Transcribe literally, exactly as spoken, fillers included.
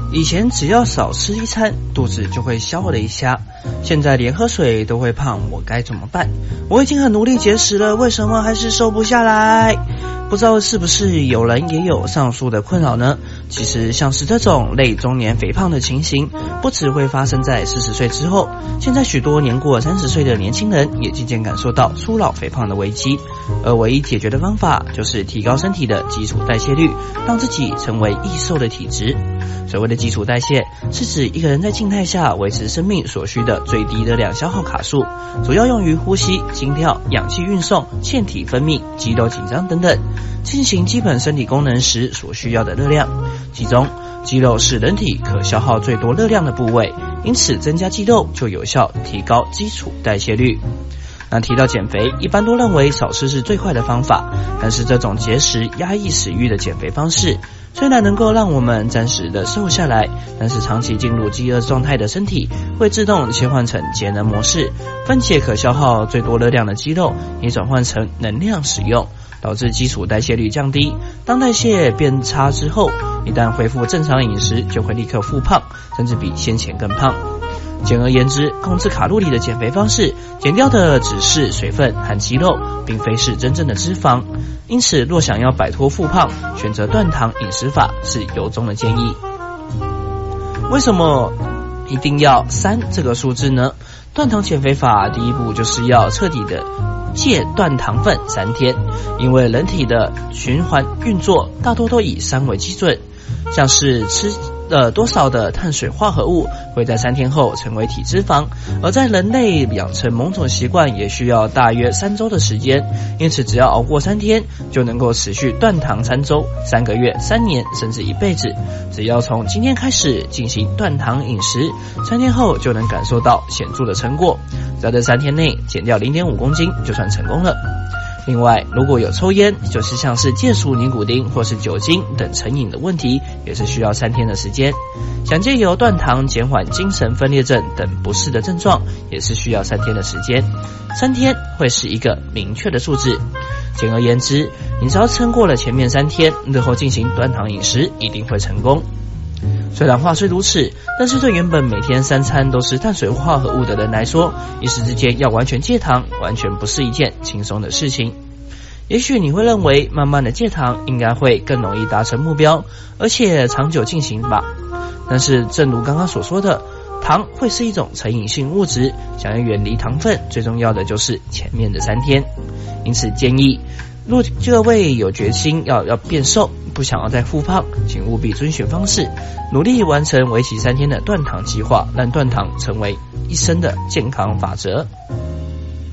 以前只要少吃一餐，肚子就会消了一下，现在连喝水都会胖，我该怎么办？我已经很努力节食了，为什么还是瘦不下来？不知道是不是有人也有上述的困扰呢？其实像是这种类中年肥胖的情形，不只会发生在四十岁之后，现在许多年过三十岁的年轻人也渐渐感受到初老肥胖的危机，而唯一解决的方法就是提高身体的基础代谢率，让自己成为易瘦的体质。所谓的基础代谢，是指一个人在静态下维持生命所需的最低热量消耗卡数，主要用于呼吸、心跳、氧气运送、腺体分泌、肌肉紧张等等，进行基本身体功能时所需要的热量。其中，肌肉是人体可消耗最多热量的部位，因此增加肌肉就有效提高基础代谢率。那提到减肥，一般都认为少吃是最快的方法，但是这种节食压抑食欲的减肥方式，虽然能够让我们暂时的瘦下来，但是长期进入饥饿状态的身体会自动切换成节能模式，分解可消耗最多热量的肌肉，也转换成能量使用，导致基础代谢率降低。当代谢变差之后，一旦恢复正常饮食，就会立刻复胖，甚至比先前更胖。简而言之，控制卡路里的减肥方式，减掉的只是水分和肌肉，并非是真正的脂肪。因此，若想要摆脱复胖，选择断糖饮食法是由衷的建议。为什么一定要三这个数字呢？断糖减肥法第一步就是要彻底的戒断糖分三天，因为人体的循环运作大多都以三为基准，像是吃了多少的碳水化合物会在三天后成为体脂肪，而在人类养成某种习惯也需要大约三周的时间，因此只要熬过三天，就能够持续断糖三周、三个月、三年，甚至一辈子。只要从今天开始进行断糖饮食，三天后就能感受到显著的成果，在这三天内减掉 零点五公斤就算成功了。另外，如果有抽烟，就是像是戒除尼古丁或是酒精等成瘾的问题，也是需要三天的时间。想借由断糖减缓精神分裂症等不适的症状，也是需要三天的时间。三天会是一个明确的数字。简而言之，你只要撑过了前面三天，日后进行断糖饮食一定会成功。虽然话虽如此，但是对原本每天三餐都是碳水化合物的人来说，一时之间要完全戒糖，完全不是一件轻松的事情。也许你会认为慢慢的戒糖应该会更容易达成目标，而且长久进行吧。但是正如刚刚所说的，糖会是一种成瘾性物质，想要远离糖分，最重要的就是前面的三天。因此建议，若各位有决心要要变瘦，不想要再复胖，请务必遵循方式，努力完成为期三天的断糖计划，让断糖成为一生的健康法则。